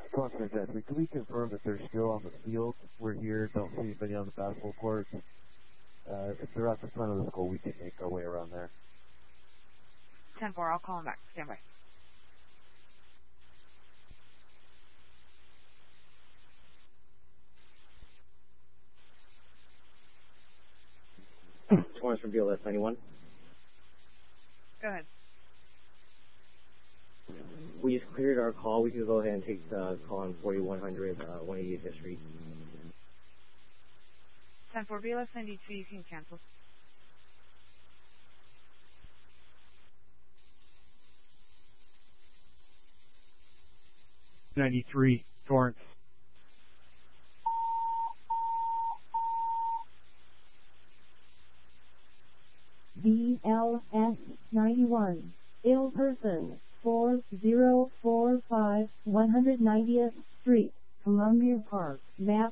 Cluster Jet, can we confirm that they're still on the field? We're here, don't see anybody on the basketball court. If they're at the front of the school, we can make our way around there. 10-4, I'll call him back. Stand by. Torrance from BLS 91. Go ahead. We just cleared our call. We could go ahead and take the call on 4100, 188th Fifth Street. 10-4, BLS 92, you can cancel. '93, Torrance. BLS 91, ill person, 4045 190th Street, Columbia Park, map